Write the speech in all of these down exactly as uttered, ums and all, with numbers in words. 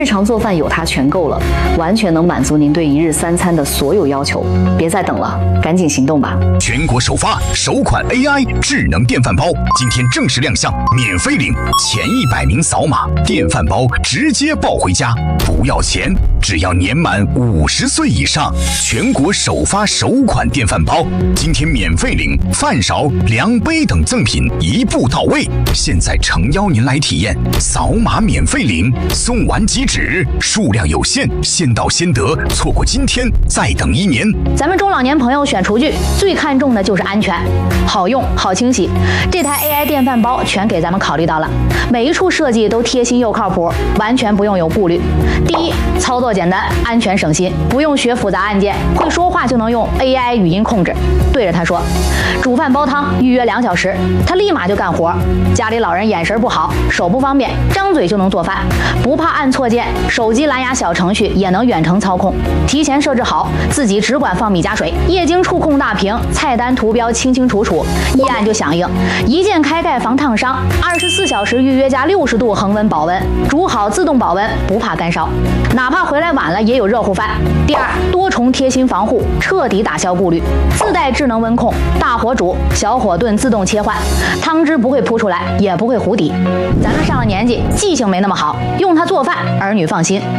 日常做饭有它全够了，完全能满足您对一日三餐的所有要求。别再等了，赶紧行动吧！ 全国首发首款 A I 智能电饭煲，今天正式亮相，免费领，前一百名扫码，电饭煲直接抱回家，不要钱，只要年满五十岁以上。全国首发首款电饭煲，今天免费领饭勺、量杯等赠品一步到位。现在诚邀您来体验，扫码免费领，送完即止，数量有限，先到先得，错过今天再等一年。 咱们中老年朋友选厨具最看重的就是安全，好用好清洗。这台 A I 电饭煲全给咱们考虑到了，每一处设计都贴心又靠谱，完全不用有顾虑。第一，操作简单，安全省心，不用学复杂按键，会说话就能用 A I 语音控制，对着它说煮饭煲汤，预约两小时，它立马就干活。家里老人眼神不好，手不方便，张嘴就能做饭，不怕按错键，手机蓝牙小程序也能远程操控，提前设置好，自己只管放米加水，液晶触控大屏，菜单图标清清楚楚，一按就响应，一键开盖防烫伤，二十四小时预约加六十度恒温保温，煮好自动保温，不怕干烧，哪怕回来晚了也有热乎饭。第二，多重贴心防护，彻底打消顾虑，自带智能温控，大火煮，小火炖自动切换，汤汁不会扑出来，也不会糊底。咱们上了年纪，记性没那么好，用它做饭，儿女放心，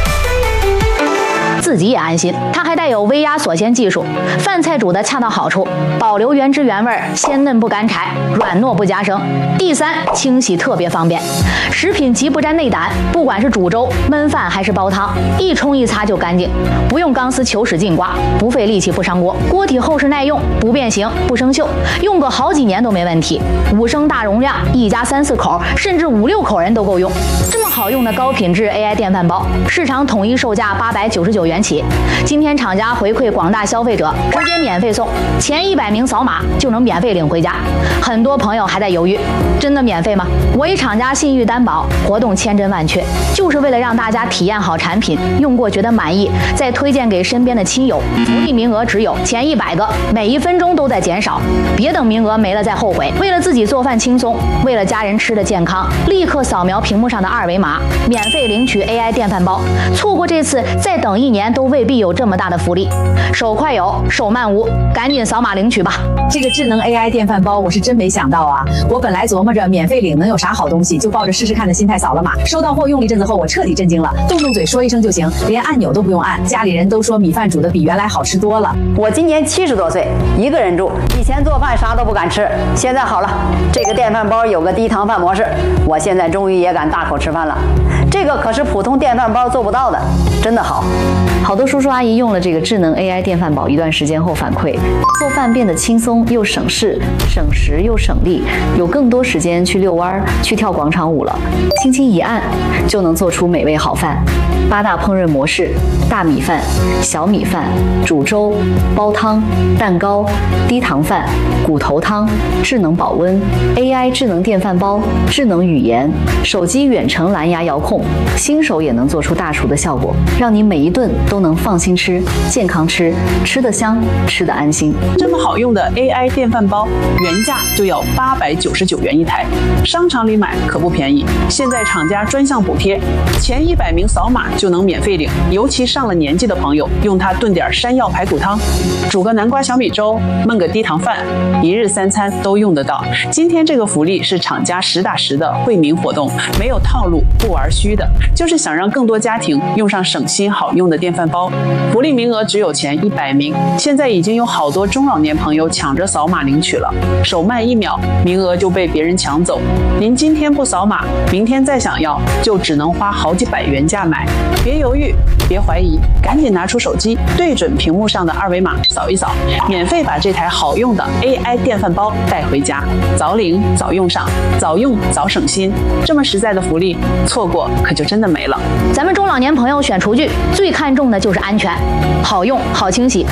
自己也安心。它还带有微压锁鲜技术，饭菜煮得恰到好处，保留原汁原味，鲜嫩不干柴，软糯不夹生。第三，清洗特别方便，食品极不沾内胆，不管是煮粥、焖饭还是煲汤，一冲一擦就干净，不用钢丝球使劲刮，不费力气不伤锅，锅体厚实耐用，不变形不生锈，用个好几年都没问题。五升大容量，一家三四口甚至五六口人都够用。这么好用的高品质 A I 电饭煲，市场统一售价八百九十九元起，今天厂家回馈广大消费者，直接免费送，前一百名扫码就能免费领回家。很多朋友还在犹豫，真的免费吗？我以厂家信誉担保，活动千真万确，就是为了让大家体验好产品，用过觉得满意，再推荐给身边的亲友。福利名额只有前一百个，每一分钟都在减少，别等名额没了再后悔。为了自己做饭轻松，为了家人吃的健康，立刻扫描屏幕上的二维码，免费领取 A I 电饭煲。错过这次，再等一年都未必有这么大的福利。手快有，手慢无，赶紧扫码领取吧。 这个智能 A I 电饭煲我是真没想到啊！我本来琢磨着免费领能有啥好东西，就抱着试试看的心态扫了码。收到货用了一阵子后，我彻底震惊了，动动嘴说一声就行，连按钮都不用按。家里人都说米饭煮的比原来好吃多了。 我今年七十多岁，一个人住，以前做饭啥都不敢吃，现在好了，这个电饭煲有个低糖饭模式，我现在终于也敢大口吃饭了。这个可是普通电饭煲做不到的，真的好。 好多叔叔阿姨用了这个智能 A I 电饭煲一段时间后反馈，做饭变得轻松又省事，省时又省力，有更多时间去遛弯、去跳广场舞了。轻轻一按，就能做出美味好饭。八大烹饪模式：大米饭、小米饭、煮粥、煲汤、蛋糕、低糖饭、骨头汤、智能保温、A I 智能电饭煲、智能语言、手机远程蓝牙遥控，新手也能做出大厨的效果，让你每一顿都能放心吃、健康吃，吃得香，吃得安心。 这么好用的 A I 电饭煲，原价就要八百九十九元一台，商场里买可不便宜。现在厂家专项补贴，前一百名扫码就能免费领。尤其上了年纪的朋友，用它炖点山药排骨汤，煮个南瓜小米粥，焖个低糖饭，一日三餐都用得到。今天这个福利是厂家实打实的惠民活动，没有套路，不玩虚的，就是想让更多家庭用上省心好用的电饭煲。福利名额只有前一百名，现在已经有好多中老年朋友抢着扫码领取了，手慢一秒，名额就被别人抢走。您今天不扫码，明天再想要，就只能花好几百元价买。别犹豫，别怀疑，赶紧拿出手机，对准屏幕上的二维码扫一扫，免费把这台好用的 A I 电饭煲带回家，早领早用上，早用早省心。这么实在的福利，错过可就真的没了。 咱们中老年朋友选厨具最看重的就是安全，好用好清洗。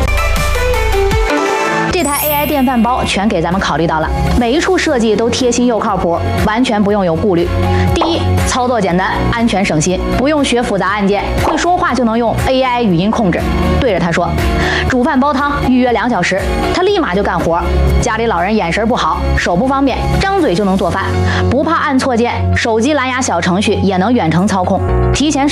这台 A I 电饭煲全给咱们考虑到了，每一处设计都贴心又靠谱，完全不用有顾虑。第一，操作简单，安全省心，不用学复杂按键，会说话就能用 A I 语音控制，对着它说煮饭煲汤，预约两小时，它立马就干活。家里老人眼神不好，手不方便，张嘴就能做饭，不怕按错键，手机蓝牙小程序也能远程操控，提前